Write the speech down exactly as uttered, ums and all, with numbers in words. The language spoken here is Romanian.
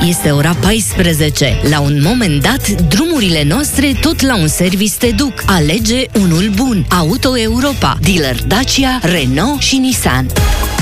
este ora paisprezece. La un moment dat, drumurile noastre tot la un service te duc. Alege unul bun. Auto Europa, dealer Dacia, Renault și Nissan.